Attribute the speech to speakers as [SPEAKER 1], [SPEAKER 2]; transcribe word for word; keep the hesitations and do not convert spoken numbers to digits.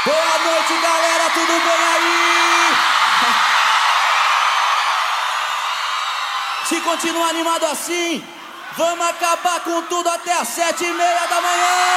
[SPEAKER 1] Boa noite, galera, tudo bem aí? Se continuar animado assim, vamos acabar com tudo até as sete e meia da manhã!